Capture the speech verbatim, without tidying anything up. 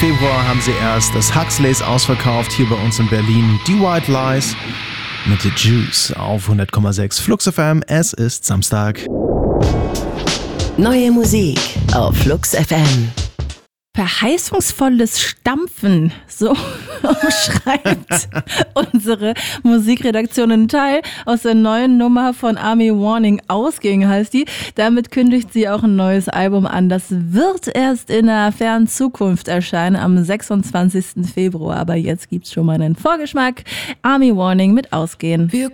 Februar haben sie erst das Huxleys ausverkauft, hier bei uns in Berlin. Die White Lies mit The Juice auf hundert Komma sechs Flux F M. Es ist Samstag. Neue Musik auf Flux F M. Verheißungsvolles Stampfen, so umschreibt unsere Musikredaktion einen Teil aus der neuen Nummer von Army Warning. Ausging heißt die. Damit kündigt sie auch ein neues Album an. Das wird erst in der fernen Zukunft erscheinen, am sechsundzwanzigsten Februar. Aber jetzt gibt's schon mal einen Vorgeschmack. Army Warning mit Ausgehen. Wir